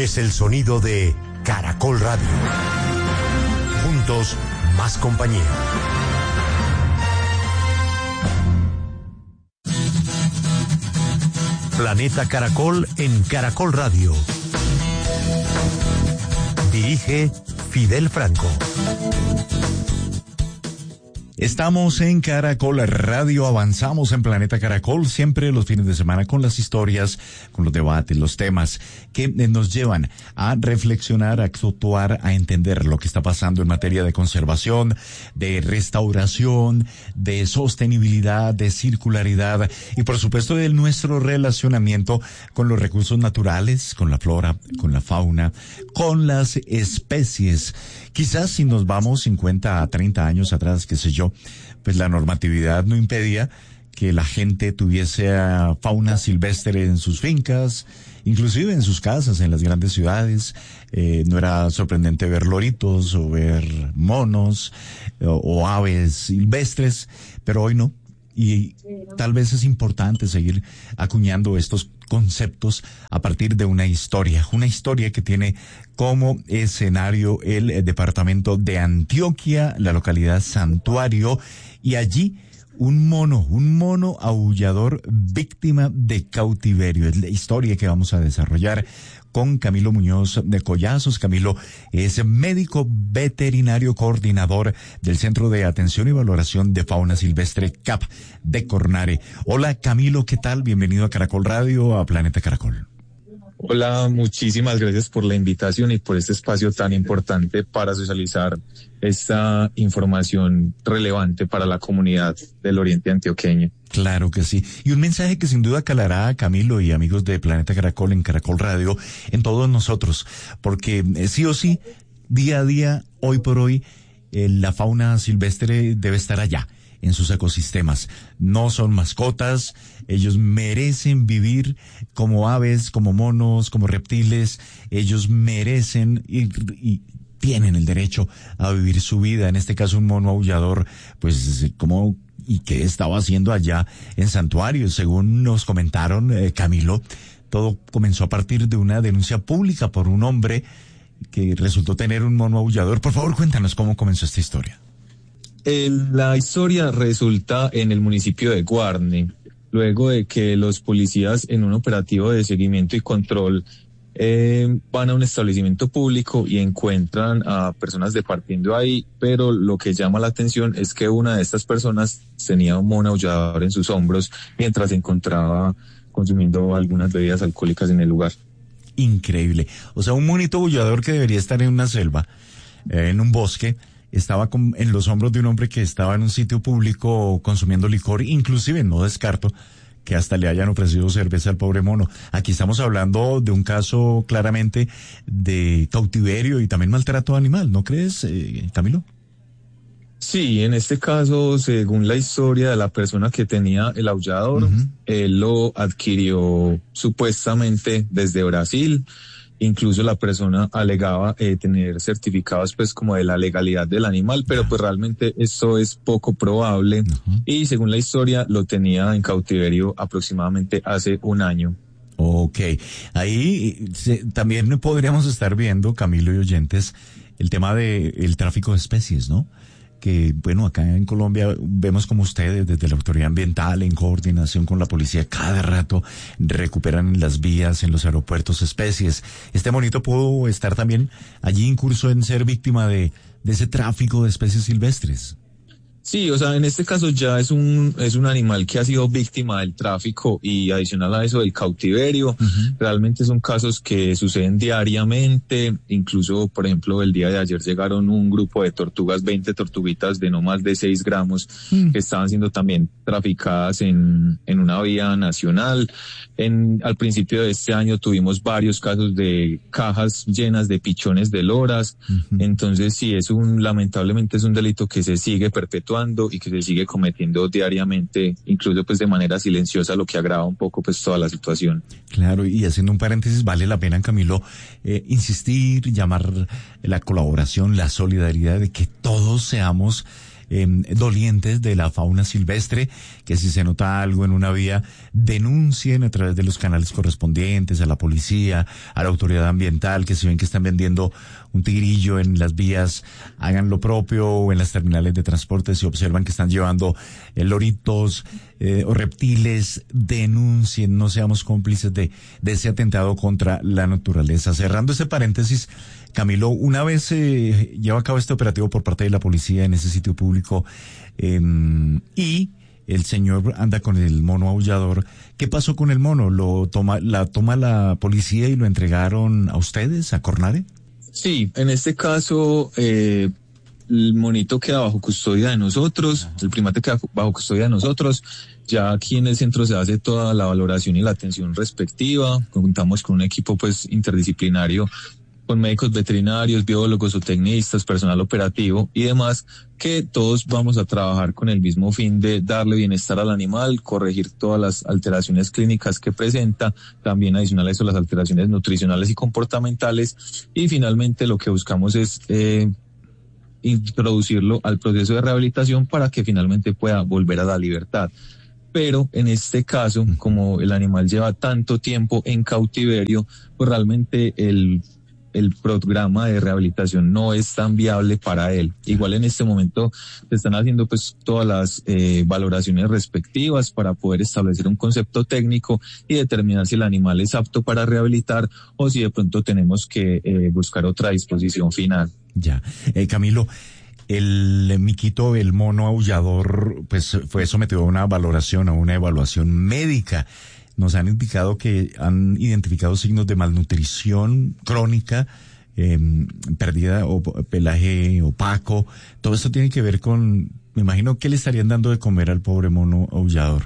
es el sonido de Caracol Radio. Juntos, más compañía. Planeta Caracol en Caracol Radio. Dirige Fidel Franco. Estamos en Caracol Radio, avanzamos en Planeta Caracol, siempre los fines de semana con las historias, con los debates, los temas que nos llevan a reflexionar, a actuar, a entender lo que está pasando en materia de conservación, de restauración, de sostenibilidad, de circularidad y por supuesto de nuestro relacionamiento con los recursos naturales, con la flora, con la fauna, con las especies. Quizás si nos vamos 50 a 30 años atrás, qué sé yo, pues la normatividad no impedía que la gente tuviese fauna silvestre en sus fincas, inclusive en sus casas, en las grandes ciudades. No era sorprendente ver loritos o ver monos o aves silvestres, pero hoy no. Y tal vez es importante seguir acuñando estos conceptos a partir de una historia que tiene como escenario el departamento de Antioquia, la localidad Santuario, y allí un mono aullador víctima de cautiverio. Es la historia que vamos a desarrollar con Camilo Muñoz de Collazos. Camilo es médico veterinario coordinador del Centro de Atención y Valoración de Fauna Silvestre CAP de Cornare. Hola Camilo, ¿qué tal? Bienvenido a Caracol Radio, a Planeta Caracol. Hola, muchísimas gracias por la invitación y por este espacio tan importante para socializar esta información relevante para la comunidad del Oriente Antioqueño. Claro que sí. Y un mensaje que sin duda calará a Camilo y amigos de Planeta Caracol en Caracol Radio, en todos nosotros, porque sí o sí, día a día, hoy por hoy, la fauna silvestre debe estar allá, en sus ecosistemas. No son mascotas, ellos merecen vivir como aves, como monos, como reptiles. Ellos merecen y tienen el derecho a vivir su vida. En este caso un mono aullador, pues como y qué estaba haciendo allá en Santuario. Según nos comentaron, Camilo, todo comenzó a partir de una denuncia pública por un hombre que resultó tener un mono aullador. Por favor, cuéntanos cómo comenzó esta historia. La historia resulta en el municipio de Guarne, luego de que los policías en un operativo de seguimiento y control van a un establecimiento público y encuentran a personas departiendo ahí, pero lo que llama la atención es que una de estas personas tenía un mono aullador en sus hombros mientras se encontraba consumiendo algunas bebidas alcohólicas en el lugar. Increíble. O sea, un monito aullador que debería estar en una selva, en un bosque, estaba en los hombros de un hombre que estaba en un sitio público consumiendo licor. Inclusive no descarto que hasta le hayan ofrecido cerveza al pobre mono. Aquí estamos hablando de un caso claramente de cautiverio y también maltrato animal, ¿no crees, Camilo? Sí, en este caso, según la historia de la persona que tenía el aullador, él lo adquirió supuestamente desde Brasil. Incluso la persona alegaba tener certificados pues como de la legalidad del animal, pero pues realmente esto es poco probable. Y según la historia lo tenía en cautiverio aproximadamente hace un año. Ok, ahí también podríamos estar viendo, Camilo y oyentes, el tema del tráfico de especies, ¿no? Que, bueno, acá en Colombia vemos como ustedes desde la autoridad ambiental en coordinación con la policía cada rato recuperan en las vías, en los aeropuertos especies. Este monito pudo estar también allí incurso en ser víctima de ese tráfico de especies silvestres. Sí, o sea, en este caso ya es un animal que ha sido víctima del tráfico y adicional a eso del cautiverio. Realmente son casos que suceden diariamente. Incluso, por ejemplo, el día de ayer llegaron un grupo de tortugas, 20 tortuguitas de no más de 6 gramos, que estaban siendo también traficadas en una vía nacional. Al principio de este año tuvimos varios casos de cajas llenas de pichones de loras. Entonces sí, lamentablemente es un delito que se sigue perpetuando y que se sigue cometiendo diariamente, incluso pues de manera silenciosa, lo que agrava un poco pues toda la situación. Claro, y haciendo un paréntesis, vale la pena, Camilo, insistir, llamar la colaboración, la solidaridad de que todos seamos dolientes de la fauna silvestre, que si se nota algo en una vía, denuncien a través de los canales correspondientes, a la policía, a la autoridad ambiental, que si ven que están vendiendo un tigrillo en las vías, hagan lo propio, o en las terminales de transporte, si observan que están llevando loritos o reptiles, denuncien, no seamos cómplices de ese atentado contra la naturaleza. Cerrando ese paréntesis, Camilo, una vez lleva a cabo este operativo por parte de la policía en ese sitio público y el señor anda con el mono aullador, ¿qué pasó con el mono? ¿La toma la policía y lo entregaron a ustedes, a Cornare? Sí, en este caso el monito queda bajo custodia de nosotros, el primate queda bajo custodia de nosotros. Ya aquí en el centro se hace toda la valoración y la atención respectiva. Contamos con un equipo pues interdisciplinario, con médicos veterinarios, biólogos, zootecnistas, personal operativo y demás, que todos vamos a trabajar con el mismo fin de darle bienestar al animal, corregir todas las alteraciones clínicas que presenta, también adicional a eso las alteraciones nutricionales y comportamentales, y finalmente lo que buscamos es introducirlo al proceso de rehabilitación para que finalmente pueda volver a la libertad. Pero en este caso, como el animal lleva tanto tiempo en cautiverio, pues realmente el programa de rehabilitación no es tan viable para él. Igual en este momento se están haciendo pues todas las valoraciones respectivas para poder establecer un concepto técnico y determinar si el animal es apto para rehabilitar o si de pronto tenemos que buscar otra disposición final. Ya. Camilo, el miquito, el mono aullador, pues fue sometido a una valoración, a una evaluación médica. Nos han indicado que han identificado signos de malnutrición crónica, pérdida o pelaje opaco. Todo esto tiene que ver con, me imagino, ¿qué le estarían dando de comer al pobre mono aullador?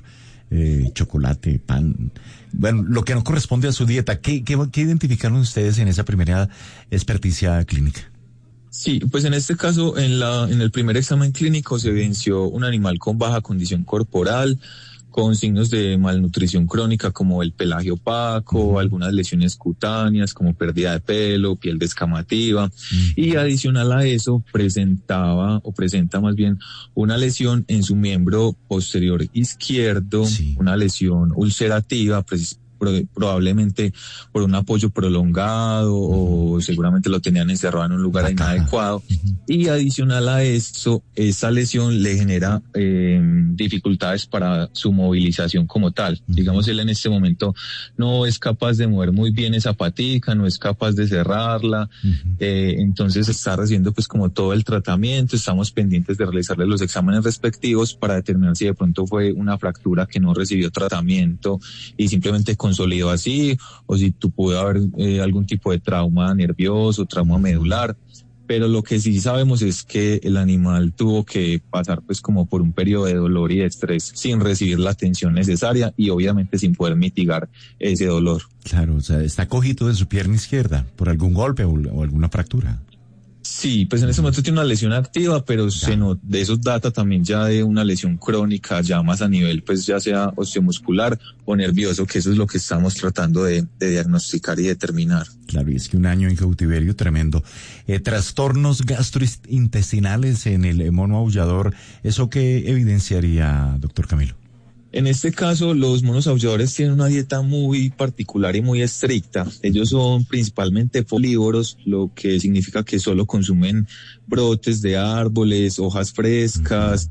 Chocolate, pan, bueno, lo que no corresponde a su dieta. ¿Qué identificaron ustedes en esa primera experticia clínica? Sí, pues en este caso, en el primer examen clínico se evidenció un animal con baja condición corporal, con signos de malnutrición crónica como el pelaje opaco, algunas lesiones cutáneas como pérdida de pelo, piel descamativa, y adicional a eso presenta más bien una lesión en su miembro posterior izquierdo, una lesión ulcerativa, probablemente por un apoyo prolongado o seguramente lo tenían encerrado en un lugar inadecuado. Y adicional a eso, esa lesión le genera dificultades para su movilización como tal. Digamos, él en este momento no es capaz de mover muy bien esa patica, no es capaz de cerrarla, entonces está recibiendo pues como todo el tratamiento. Estamos pendientes de realizarle los exámenes respectivos para determinar si de pronto fue una fractura que no recibió tratamiento y simplemente consolidó así, o si pudo haber algún tipo de trauma nervioso, trauma medular. Pero lo que sí sabemos es que el animal tuvo que pasar pues como por un periodo de dolor y de estrés sin recibir la atención necesaria y obviamente sin poder mitigar ese dolor. Claro, o sea, está cojito de su pierna izquierda por algún golpe o alguna fractura. Sí, pues en ese momento tiene una lesión activa, pero de esos data también ya de una lesión crónica, ya más a nivel, pues ya sea osteomuscular o nervioso, que eso es lo que estamos tratando de diagnosticar y determinar. Claro, y es que un año en cautiverio tremendo. Trastornos gastrointestinales en el mono aullador, ¿eso qué evidenciaría, doctor Camilo? En este caso, los monos aulladores tienen una dieta muy particular y muy estricta. Ellos son principalmente folívoros, lo que significa que solo consumen brotes de árboles, hojas frescas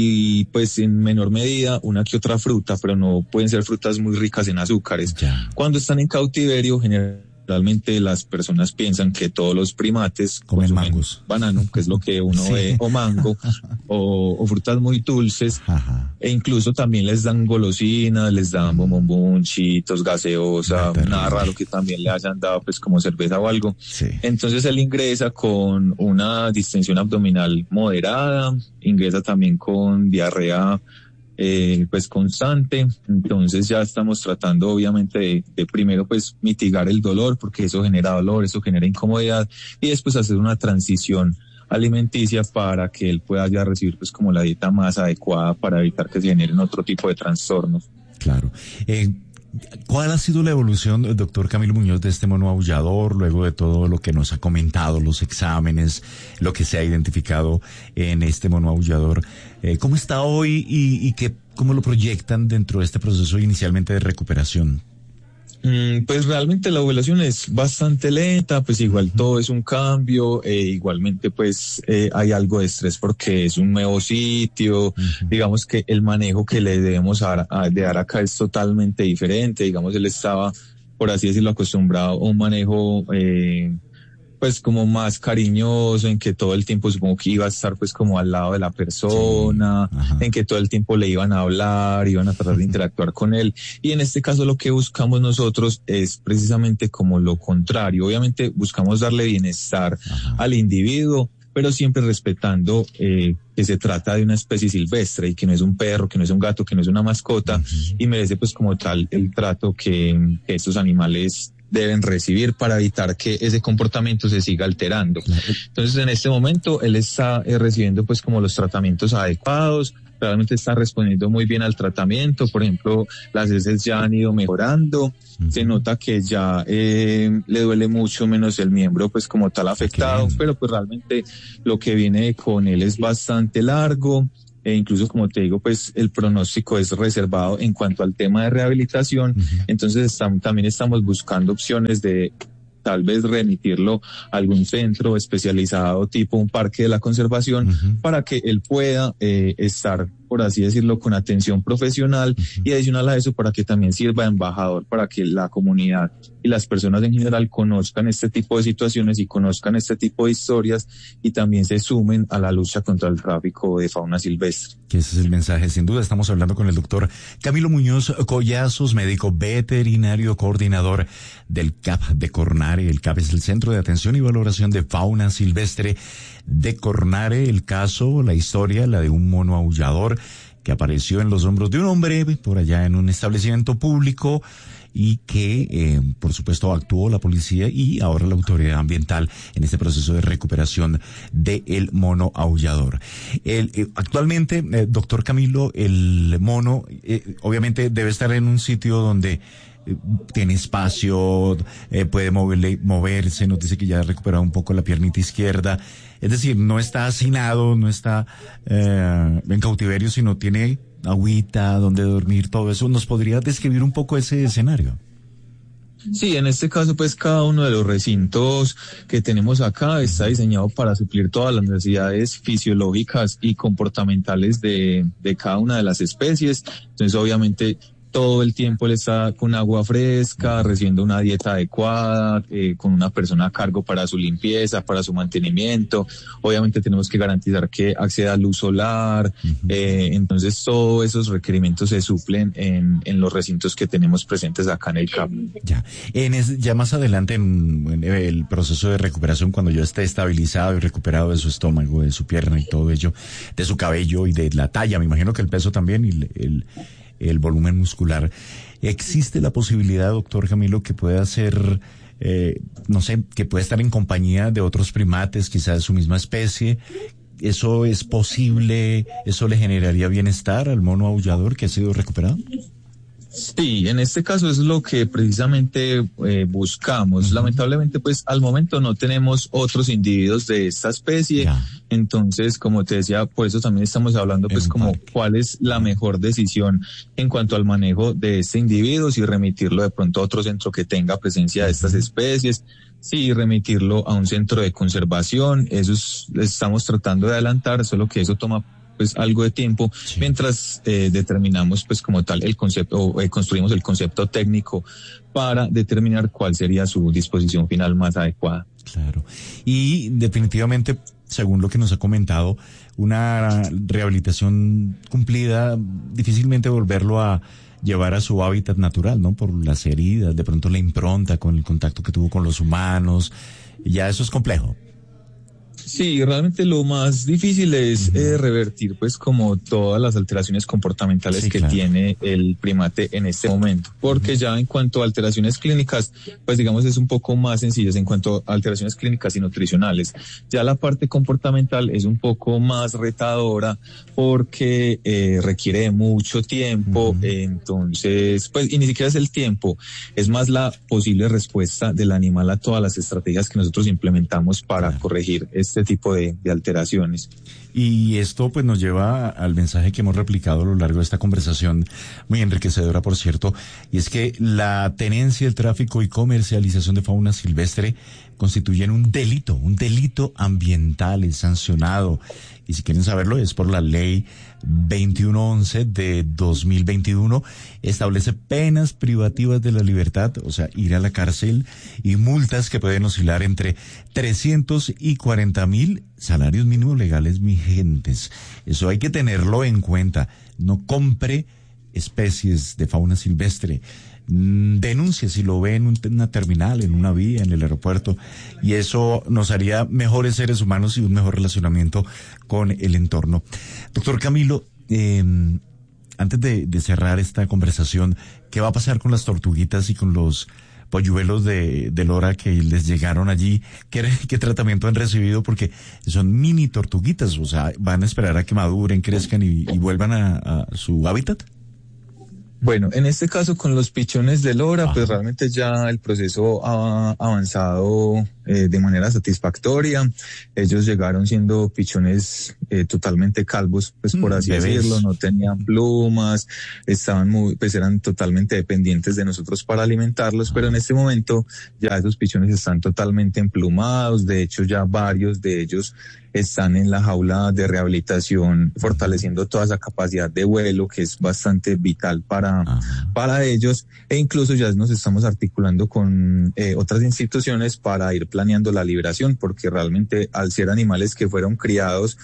y pues en menor medida una que otra fruta, pero no pueden ser frutas muy ricas en azúcares. Cuando están en cautiverio, generalmente las personas piensan que todos los primates comen mangos, banano, que es lo que uno ve, o mango, o frutas muy dulces, e incluso también les dan golosinas, les dan bombonchitos, gaseosa, nada raro que también le hayan dado pues como cerveza o algo. Entonces él ingresa con una distensión abdominal moderada, ingresa también con diarrea pues constante. Entonces ya estamos tratando obviamente de primero pues mitigar el dolor, porque eso genera dolor, eso genera incomodidad, y después hacer una transición alimenticia para que él pueda ya recibir pues como la dieta más adecuada para evitar que se generen otro tipo de trastornos. Claro. ¿Cuál ha sido la evolución, doctor Camilo Muñoz, de este mono aullador, luego de todo lo que nos ha comentado, los exámenes, lo que se ha identificado en este mono aullador? ¿Cómo está hoy y cómo lo proyectan dentro de este proceso inicialmente de recuperación? Pues realmente la evaluación es bastante lenta, pues igual todo es un cambio, igualmente pues hay algo de estrés porque es un nuevo sitio, digamos que el manejo que le debemos de dar acá es totalmente diferente, digamos él estaba, por así decirlo, acostumbrado a un manejo pues como más cariñoso, en que todo el tiempo supongo que iba a estar pues como al lado de la persona, en que todo el tiempo le iban a hablar, iban a tratar de interactuar con él. Y en este caso lo que buscamos nosotros es precisamente como lo contrario. Obviamente buscamos darle bienestar al individuo, pero siempre respetando que se trata de una especie silvestre y que no es un perro, que no es un gato, que no es una mascota, y merece pues como tal el trato que estos animales deben recibir para evitar que ese comportamiento se siga alterando. Entonces, en este momento, él está recibiendo pues como los tratamientos adecuados, realmente está respondiendo muy bien al tratamiento, por ejemplo, las heces ya han ido mejorando, se nota que ya le duele mucho menos el miembro pues como tal afectado, pero pues realmente lo que viene con él es bastante largo. Incluso como te digo, pues el pronóstico es reservado en cuanto al tema de rehabilitación, entonces también estamos buscando opciones de tal vez remitirlo a algún centro especializado tipo un parque de la conservación para que él pueda estar, por así decirlo, con atención profesional y adicional a eso para que también sirva de embajador para que la comunidad y las personas en general conozcan este tipo de situaciones y conozcan este tipo de historias y también se sumen a la lucha contra el tráfico de fauna silvestre. Que ese es el mensaje, sin duda. Estamos hablando con el doctor Camilo Muñoz Collazos, médico veterinario, coordinador del CAP de Cornare. El CAP es el Centro de Atención y Valoración de Fauna Silvestre de Cornare. El caso, la historia, la de un mono aullador que apareció en los hombros de un hombre por allá en un establecimiento público y que, por supuesto, actuó la policía y ahora la autoridad ambiental en este proceso de recuperación del mono aullador. Actualmente, doctor Camilo, el mono obviamente debe estar en un sitio donde tiene espacio, puede moverse, nos dice que ya ha recuperado un poco la piernita izquierda, es decir, no está hacinado, no está en cautiverio, sino tiene agüita, donde dormir, todo eso. ¿Nos podría describir un poco ese escenario? Sí, en este caso, pues cada uno de los recintos que tenemos acá está diseñado para suplir todas las necesidades fisiológicas y comportamentales de cada una de las especies. Entonces, obviamente, todo el tiempo él está con agua fresca, recibiendo una dieta adecuada, con una persona a cargo para su limpieza, para su mantenimiento. Obviamente tenemos que garantizar que acceda a luz solar. Entonces todos esos requerimientos se suplen en los recintos que tenemos presentes acá en el CAP. Ya más adelante en el proceso de recuperación, cuando yo esté estabilizado y recuperado de su estómago, de su pierna y todo ello, de su cabello y de la talla, me imagino que el peso también y el volumen muscular. ¿Existe la posibilidad, doctor Camilo, que pueda ser, no sé, que pueda estar en compañía de otros primates, quizás de su misma especie? ¿Eso es posible? ¿Eso le generaría bienestar al mono aullador que ha sido recuperado? Sí, en este caso es lo que precisamente buscamos. Lamentablemente, pues al momento no tenemos otros individuos de esta especie. Entonces, como te decía, por eso también estamos hablando pues como cuál es la mejor decisión en cuanto al manejo de este individuo, si remitirlo de pronto a otro centro que tenga presencia de estas especies, si remitirlo a un centro de conservación. Eso estamos tratando de adelantar, solo que eso toma pues algo de tiempo, mientras determinamos pues como tal el concepto o construimos el concepto técnico para determinar cuál sería su disposición final más adecuada. Claro. Y definitivamente, según lo que nos ha comentado, una rehabilitación cumplida, difícilmente volverlo a llevar a su hábitat natural, ¿no? Por las heridas, de pronto la impronta con el contacto que tuvo con los humanos, ya eso es complejo. Sí, realmente lo más difícil es revertir pues como todas las alteraciones comportamentales que tiene el primate en este momento, porque ya en cuanto a alteraciones clínicas, pues digamos es un poco más sencillo en cuanto a alteraciones clínicas y nutricionales. Ya la parte comportamental es un poco más retadora porque requiere de mucho tiempo, entonces pues y ni siquiera es el tiempo, es más la posible respuesta del animal a todas las estrategias que nosotros implementamos para corregir este tipo de alteraciones. Y esto pues nos lleva al mensaje que hemos replicado a lo largo de esta conversación, muy enriquecedora por cierto, y es que la tenencia, el tráfico y comercialización de fauna silvestre constituyen un delito ambiental, es sancionado. Y si quieren saberlo, es por la ley 2111 de 2021, establece penas privativas de la libertad, o sea, ir a la cárcel, y multas que pueden oscilar entre 300 y 40.000 salarios mínimos legales vigentes. Eso hay que tenerlo en cuenta. No compre especies de fauna silvestre. Denuncie si lo ve en una terminal, en una vía, en el aeropuerto, y eso nos haría mejores seres humanos y un mejor relacionamiento con el entorno. Doctor Camilo, antes de cerrar esta conversación, ¿qué va a pasar con las tortuguitas y con los polluelos de lora que les llegaron allí? ¿Qué tratamiento han recibido? Porque son mini tortuguitas, o sea, ¿van a esperar a que maduren, crezcan y vuelvan a su hábitat? Bueno, en este caso con los pichones de lora, pues realmente ya el proceso ha avanzado de manera satisfactoria. Ellos llegaron siendo pichones totalmente calvos, pues por así decirlo, no tenían plumas, pues eran totalmente dependientes de nosotros para alimentarlos, pero en este momento ya esos pichones están totalmente emplumados. De hecho, ya varios de ellos están en la jaula de rehabilitación, fortaleciendo toda esa capacidad de vuelo que es bastante vital para ellos, e incluso ya nos estamos articulando con otras instituciones para ir planeando la liberación, porque realmente al ser animales que fueron criados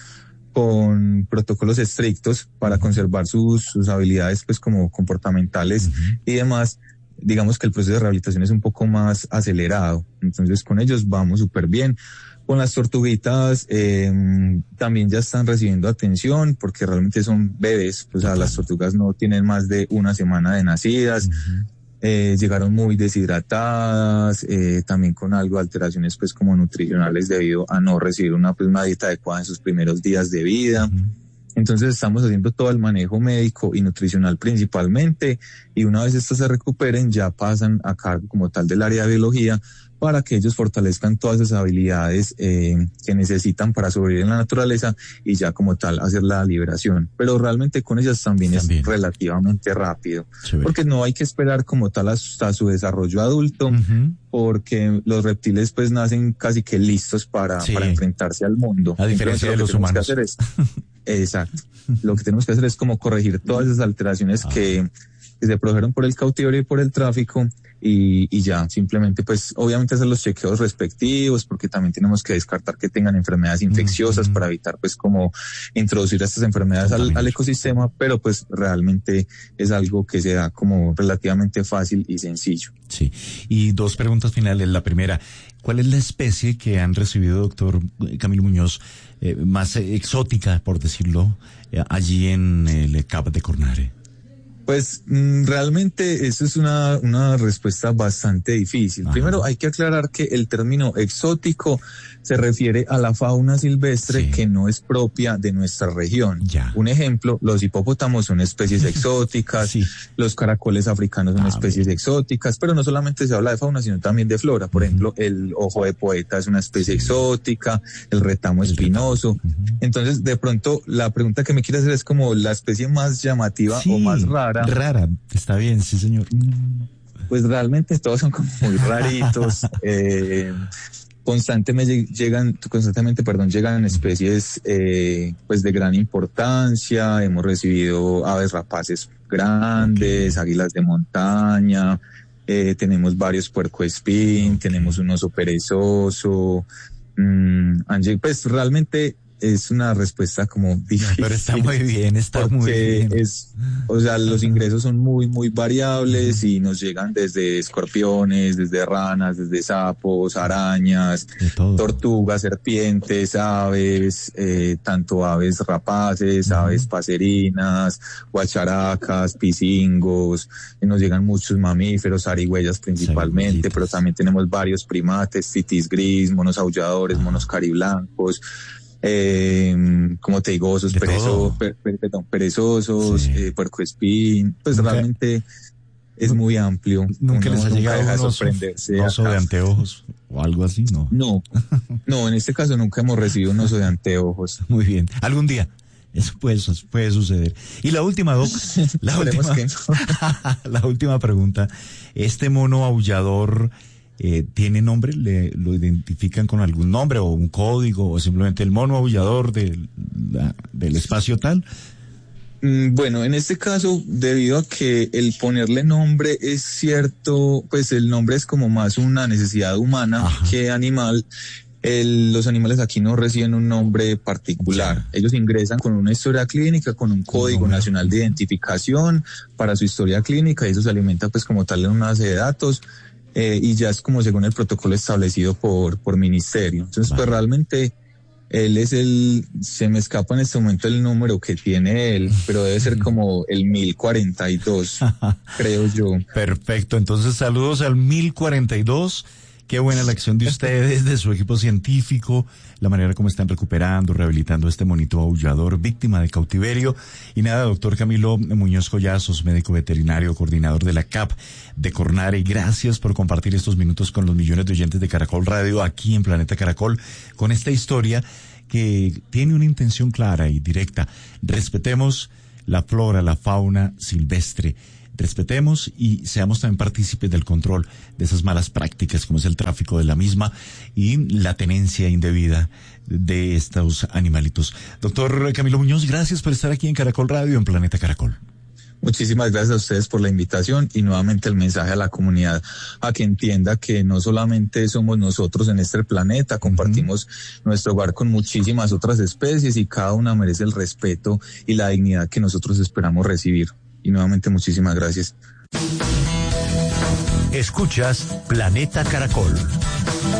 con protocolos estrictos para conservar sus habilidades pues como comportamentales y demás, digamos que el proceso de rehabilitación es un poco más acelerado. Entonces con ellos vamos súper bien. Con las tortuguitas también ya están recibiendo atención porque realmente son bebés, o sea, las tortugas no tienen más de una semana de nacidas. Llegaron muy deshidratadas, también con algo de alteraciones pues como nutricionales debido a no recibir una dieta adecuada en sus primeros días de vida. Entonces estamos haciendo todo el manejo médico y nutricional principalmente, y una vez estas se recuperen ya pasan a cargo como tal del área de biología para que ellos fortalezcan todas esas habilidades que necesitan para sobrevivir en la naturaleza y ya como tal hacer la liberación. Pero realmente con ellas también es relativamente rápido, porque no hay que esperar como tal hasta su desarrollo adulto, porque los reptiles pues nacen casi que listos para enfrentarse al mundo. A diferencia de los humanos. Exacto. Lo que tenemos que hacer es como corregir todas esas alteraciones que se produjeron por el cautiverio y por el tráfico, y ya simplemente pues obviamente hacer los chequeos respectivos, porque también tenemos que descartar que tengan enfermedades infecciosas para evitar pues como introducir estas enfermedades al ecosistema, pero pues realmente es algo que se da como relativamente fácil y sencillo. Sí, y dos preguntas finales. La primera, ¿cuál es la especie que han recibido, doctor Camilo Muñoz, más exótica, por decirlo, allí en el Cap de Cornare? Pues realmente eso es una respuesta bastante difícil. Primero hay que aclarar que el término exótico se refiere a la fauna silvestre que no es propia de nuestra región. Un ejemplo, los hipopótamos son especies exóticas, los caracoles africanos son especies exóticas, pero no solamente se habla de fauna, sino también de flora. Por ejemplo, el ojo de poeta es una especie exótica, el retamo espinoso. Entonces, de pronto, la pregunta que me quiere hacer es como la especie más llamativa o más rara. Rara, está bien, sí señor. Pues realmente todos son como muy raritos. Constantemente llegan especies pues de gran importancia. Hemos recibido aves rapaces grandes, águilas de montaña, tenemos varios puercoespín, tenemos un oso perezoso. Pues realmente es una respuesta como difícil. Pero está muy bien, muy bien. Los ingresos son muy, muy variables y nos llegan desde escorpiones, desde ranas, desde sapos, arañas, tortugas, serpientes, aves, tanto aves rapaces, aves paserinas, guacharacas, pisingos, y nos llegan muchos mamíferos, zarigüeyas principalmente, pero también tenemos varios primates, titis gris, monos aulladores, monos cariblancos, como te digo, osos perezosos, puercoespín, pues realmente es muy amplio. ¿Nunca les ha llegado un oso de anteojos o algo así? No, en este caso nunca hemos recibido un oso de anteojos. Muy bien, algún día. Eso puede suceder. Y la última, Doc, la última pregunta. ¿Este mono aullador tiene nombre? ¿Lo identifican con algún nombre o un código o simplemente el mono aullador del espacio tal? Bueno, en este caso, debido a que el ponerle nombre es cierto, pues el nombre es como más una necesidad humana que animal. Los animales aquí no reciben un nombre particular. Ellos ingresan con una historia clínica, con un código nacional de identificación para su historia clínica, y eso se alimenta pues como tal en una base de datos, y ya es como según el protocolo establecido por ministerio. Entonces, pues realmente él es se me escapa en este momento el número que tiene él, pero debe ser como el 1042, creo yo. Perfecto, entonces saludos al 1042. Qué buena la acción de ustedes, de su equipo científico, la manera como están recuperando, rehabilitando este monito aullador víctima de cautiverio. Y nada, doctor Camilo Muñoz Collazos, médico veterinario, coordinador de la CAP de Cornare, gracias por compartir estos minutos con los millones de oyentes de Caracol Radio aquí en Planeta Caracol, con esta historia que tiene una intención clara y directa. Respetemos la flora, la fauna silvestre. Respetemos y seamos también partícipes del control de esas malas prácticas como es el tráfico de la misma y la tenencia indebida de estos animalitos. Doctor Camilo Muñoz, gracias por estar aquí en Caracol Radio, en Planeta Caracol. Muchísimas gracias a ustedes por la invitación y nuevamente el mensaje a la comunidad a que entienda que no solamente somos nosotros en este planeta, compartimos nuestro hogar con muchísimas otras especies y cada una merece el respeto y la dignidad que nosotros esperamos recibir. Y nuevamente muchísimas gracias. Escuchas Planeta Caracol.